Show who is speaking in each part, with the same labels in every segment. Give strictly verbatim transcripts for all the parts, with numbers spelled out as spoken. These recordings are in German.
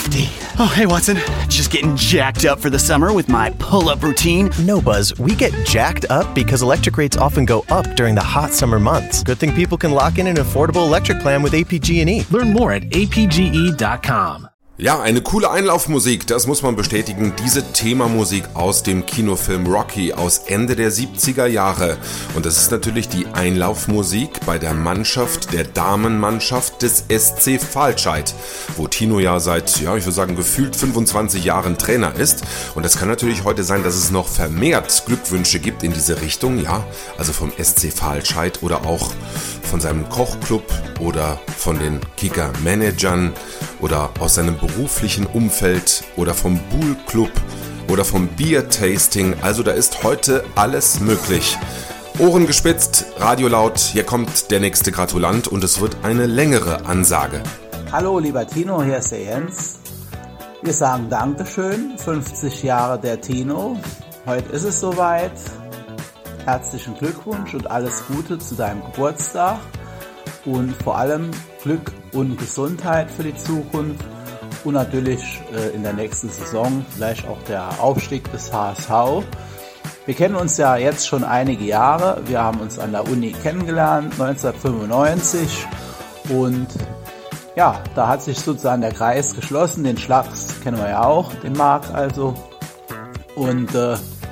Speaker 1: fifty. Oh, hey, Watson. Just getting jacked up for the summer with my pull-up routine.
Speaker 2: No, Buzz. We get jacked up because electric rates often go up during the hot summer months. Good thing people can lock in an affordable electric plan with A P G and E.
Speaker 3: Learn more at A P G E dot com.
Speaker 4: Ja, eine coole Einlaufmusik, das muss man bestätigen. Diese Themamusik aus dem Kinofilm Rocky aus Ende der siebziger Jahre. Und das ist natürlich die Einlaufmusik bei der Mannschaft, der Damenmannschaft des S C Fahlscheid, wo Tino ja seit, ja, ich würde sagen, gefühlt fünfundzwanzig Jahren Trainer ist. Und es kann natürlich heute sein, dass es noch vermehrt Glückwünsche gibt in diese Richtung, ja, also vom S C Fahlscheid oder auch von seinem Kochclub oder von den Kicker-Managern oder aus seinem beruflichen Umfeld oder vom Buhl-Club oder vom Bier-Tasting. Also da ist heute alles möglich. Ohren gespitzt, Radio laut, hier kommt der nächste Gratulant und es wird eine längere Ansage.
Speaker 5: Hallo lieber Tino, hier ist der Jens. Wir sagen Dankeschön, fünfzig Jahre der Tino. Heute ist es soweit. Herzlichen Glückwunsch und alles Gute zu deinem Geburtstag. Und vor allem Glück und Gesundheit für die Zukunft und natürlich äh, in der nächsten Saison vielleicht auch der Aufstieg des H S V. Wir kennen uns ja jetzt schon einige Jahre. Wir haben uns an der Uni kennengelernt, neunzehnhundertfünfundneunzig. Und ja, da hat sich sozusagen der Kreis geschlossen. Den Schlags kennen wir ja auch, den Marc also. Und äh,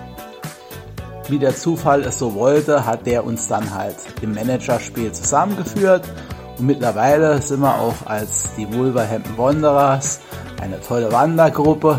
Speaker 5: wie der Zufall es so wollte, hat der uns dann halt im Managerspiel zusammengeführt. Und mittlerweile sind wir auch als die Wolverhampton Wanderers eine tolle Wandergruppe.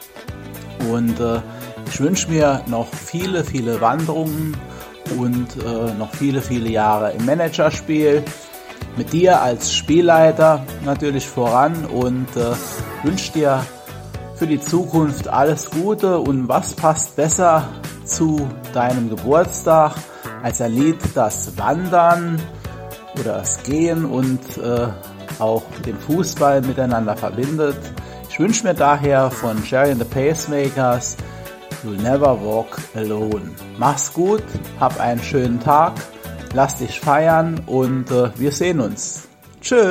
Speaker 5: Und äh, ich wünsche mir noch viele, viele Wanderungen und äh, noch viele, viele Jahre im Managerspiel. Mit dir als Spielleiter natürlich voran und äh, wünsche dir für die Zukunft alles Gute. Und was passt besser zu deinem Geburtstag als ein Lied, das Wandern oder das Gehen und äh, auch den Fußball miteinander verbindet. Ich wünsche mir daher von Jerry and the Pacemakers You'll Never Walk Alone. Mach's gut, hab einen schönen Tag, lass dich feiern und äh, wir sehen uns. Tschüss!